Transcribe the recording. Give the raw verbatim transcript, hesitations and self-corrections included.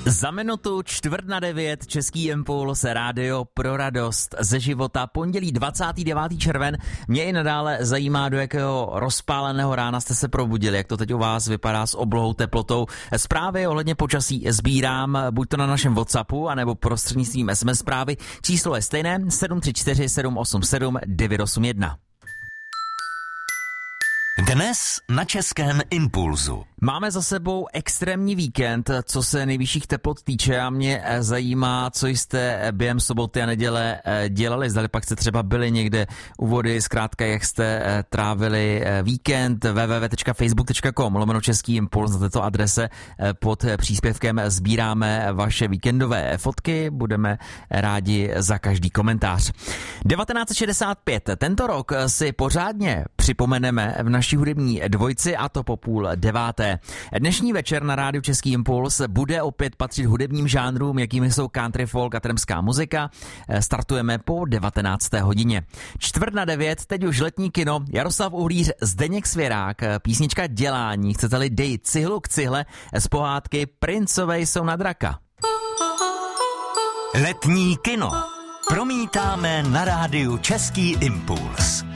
Za minutu čtvrt na devět Český impuls, rádio pro radost ze života, pondělí dvacátého devátého červen. Mě i nadále zajímá, do jakého rozpáleného rána jste se probudili, jak to teď u vás vypadá s oblohou, teplotou. Zprávy ohledně počasí sbírám buď to na našem WhatsAppu, anebo prostřednictvím es em es zprávy. Číslo je stejné sedm tři čtyři sedm osm sedm devět osm jedna. Dnes na Českém impulzu. Máme za sebou extrémní víkend, co se nejvyšších teplot týče, a mě zajímá, co jste během soboty a neděle dělali. Zdali pak jste třeba byli někde u vody, zkrátka jak jste trávili víkend. w w w tečka facebook tečka com lomeno Český impuls, na této adrese pod příspěvkem sbíráme vaše víkendové fotky. Budeme rádi za každý komentář. devatenáct set šedesát pět. Tento rok si pořádně připomeneme v naší hudební dvojci, a to po půl deváté. Dnešní večer na rádiu Český impuls bude opět patřit hudebním žánrům, jakými jsou country, folk a tremská muzika. Startujeme po devatenácté hodině. Čtvrt na devět, teď už letní kino, Jaroslav Uhlíř, Zdeněk Svěrák, písnička Dělání, chcete-li dej cihlu k cihle z pohádky Princové jsou na draka. Letní kino promítáme na rádiu Český impuls.